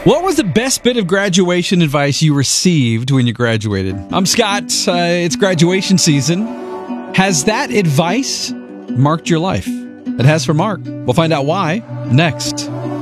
What was the best bit of graduation advice you received when you graduated? I'm Scott. It's graduation season. Has that advice marked your life? It has for Mark. We'll find out why next.